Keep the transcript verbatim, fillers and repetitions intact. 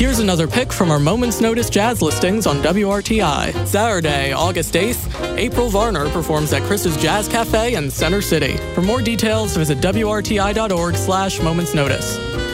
Here's another pick from our Moment's Notice jazz listings on W R T I. Saturday, August eighth, April Varner performs at Chris's Jazz Cafe in Center City. For more details, visit W R T I dot org slash Moment's Notice.